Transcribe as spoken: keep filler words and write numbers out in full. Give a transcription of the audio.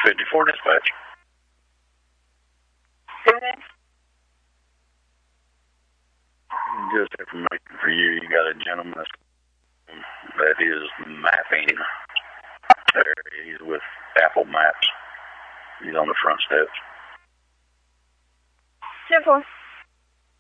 fifty-four dispatch. Okay. Just information for you. You got a gentleman that is mapping. There, he's with Apple Maps. He's on the front steps. Simple.